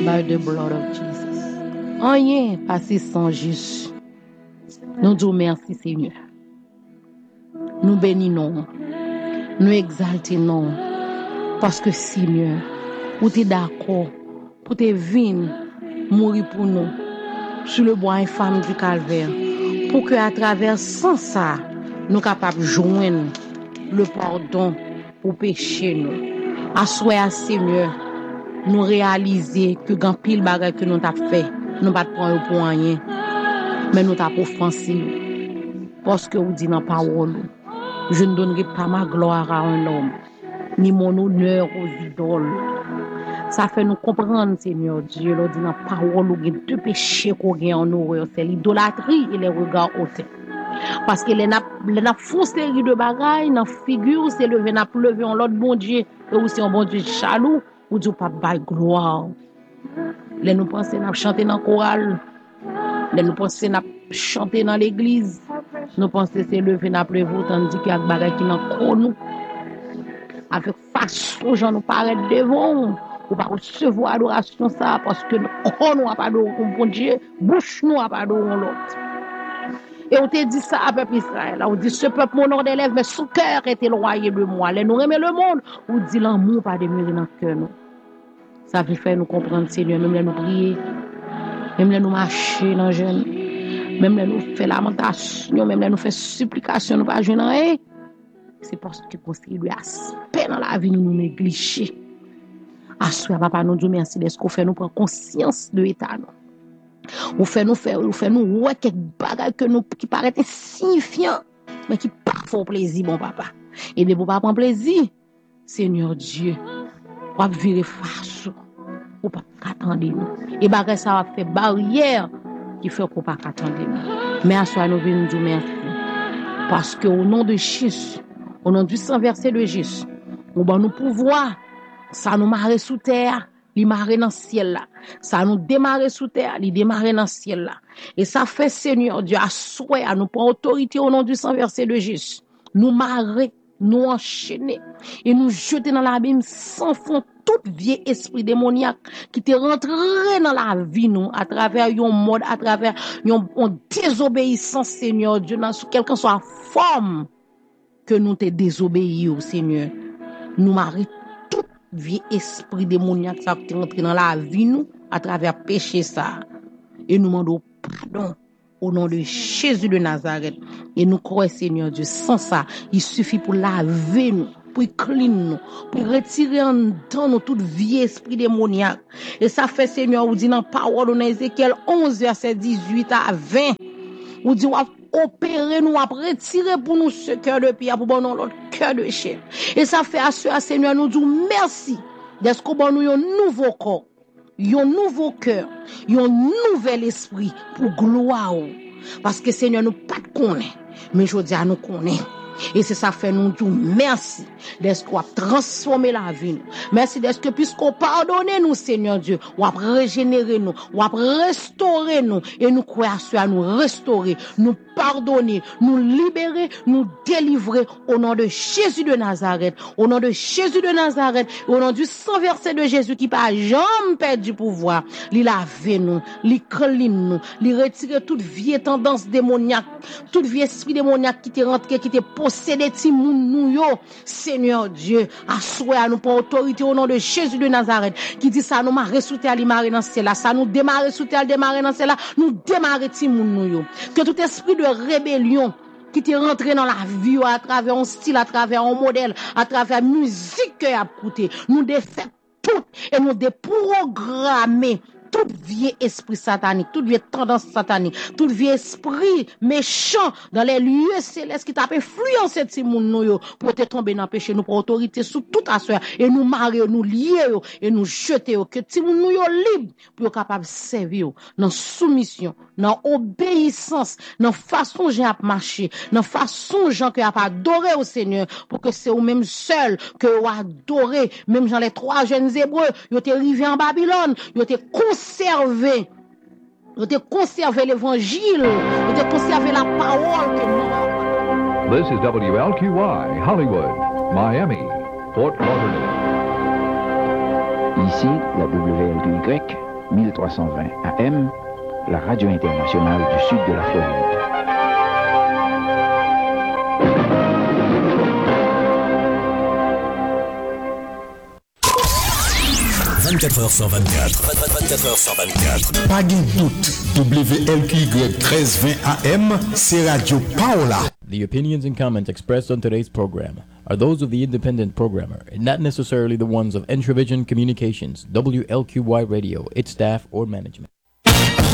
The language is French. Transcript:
By the blood of Jesus. Rien passé sans juste. Nous disons merci Seigneur. Nous bénissons. Nous exaltons. Parce que Seigneur, vous êtes d'accord pour te venir mourir pour nous sur le bois infâme du calvaire. Pour que à travers sans ça, nous capables de joindre le pardon pour pécher nous. Assoyez Seigneur, nous réaliser que grand pile bagage que nous t'a fait, nous pas prendre pour rien, mais nous t'a offensé. Parce que vous dit dans parole, je ne donnerai pas ma gloire à un homme, ni mon honneur aux idoles. Ça fait nous comprendre, Seigneur Dieu, nous dit dans parole, il y a deux péchés qu'on a en nous, c'est l'idolâtrie et les regards hautains. Parce que les n'a font série de bagailles, dans figure, c'est levé, n'a pleuvé en l'autre bon Dieu, et aussi un bon Dieu jaloux, ou Dieu pas bail gloire. Les nous penser n'a chanter dans chorale, les nous penser n'a chanter dans l'église, nous penser c'est levé n'a pleuvé tandis qu'il y a des bagailles qui n'ont nous. Avec façon gens nous paraît devant, ou pas recevoir adoration ça parce que nous n'a pas adorer bon Dieu, bouche nous a pas adorer l'autre. Et on te dit ça à peuple Israël. On dit ce peuple mon nom d'élève, mais son cœur est éloigné de moi. Les nous remet le monde. On dit l'amour pas demeurer dans le cœur. Ça veut faire nous comprendre, Seigneur, même les nous prier, même les nous marcher dans le jeûne, même les nous faire lamentation, même les nous faire supplication, nous pas jeûner rien. C'est parce que conseiller lui aspect dans la vie nous négliger. Assois papa nous dit merci d'être qu'on fait nous prendre conscience de l'état nous. Ou fait nous ouais quelques bagages que nous qui paraissent insignifiants mais qui pas font plaisir bon papa. Et de pour pas prendre plaisir, Seigneur Dieu, on va virer face ou pas attendre nous. Et bagage ça va faire barrière qui fait qu'on pas attendre nous. Mais assois nous venons dire merci parce que au nom de Jésus, au nom du sang versé de Jésus, on va nous pouvoir ça nous marrer sous terre. Li marre dans ciel là. Ça nous démarrer sous terre, li démarrer dans ciel là. Et ça fait Seigneur Dieu assoyer à nous prendre autorité au nom du sang versé de Jésus. Nous marrer, nous enchaîner et nous jeter dans l'abîme sans fond tout vieux esprit démoniaque qui te rentré dans la vie nous à travers un mode, à travers une désobéissance Seigneur Dieu dans quelqu'un soit forme que nous te désobéi au Seigneur. Nous marrer vie esprit démoniaque ça qui rentre dans la vie nous à travers péché ça et nous demandons pardon au nom de Jésus de Nazareth et nous croyons Seigneur Dieu sans ça il suffit pour laver nous pour clean nous pour retirer en dedans nous toute vie esprit démoniaque et ça fait Seigneur vous dit dans parole dans Ézéchiel 11 verset 18 à 20 vous dit opérer nous à retirer pour nous ce cœur de pierre pour bon l'autre cœur de chair et ça fait à ce Seigneur nous dit merci d'être qu'on bon nous un nouveau corps un nouveau cœur un nouvel esprit pour gloire parce que Seigneur nous pas connaît mais je dis à nous connaît et c'est ça fait nous dire merci d'être qu'on a transformé la vie nous. Merci d'être que puisqu'on pardonne nous Seigneur Dieu on a régénérer nous on a restaurer nous et nous croyons à nous restaurer nous pardonner nous libérer nous délivrer au nom de Jésus de Nazareth au nom de Jésus de Nazareth au nom du sang versé de Jésus qui pas jamais perdre du pouvoir li laver nous li clean nous li retirer toute vieille tendance démoniaque toute vieille esprit démoniaque qui t'est rentré qui t'est possédé ti moun nou yo Seigneur Dieu assoya nous pour autorité au nom de Jésus de Nazareth qui dit ça nous marrer sous terre li marrer dans ciel là ça nous démarrer sous terre démarrer dans ciel là nous démarrer ti moun nou yo que tout esprit de rébellion qui t'est rentré dans la vie à travers un style à travers un modèle à travers musique que a écouté nous défait tout et nous déprogrammer tout vieux esprit satanique, toute vieille tendance satanique, tout vieux esprit méchant dans les lieux célestes qui t'a influencé ti moun nou yo pour te tomber dans péché nous pour autorité sous toute affaire et nous marier nous lier et nous jeter que ti moun nou yo libre pour capable servir dans soumission, dans obéissance, dans façon j'ai à marcher, dans façon gens que a adorer au Seigneur pour que c'est ou même seul que ou adorer même dans les trois jeunes hébreux, yo étaient arrivés en Babylone, yo étaient conservé l'évangile, ils ont conservé la parole que nous. This is WLQY, Hollywood, Miami, Fort Lauderdale. Ici, la WLQY, 1320 AM, la radio internationale du sud de la Floride. « 24h124. Pas de doute, WLQY 1320 AM, c'est Radio Paola. The opinions and comments expressed on today's program are those of the independent programmer and not necessarily the ones of Entravision Communications, WLQY Radio, its staff, or management.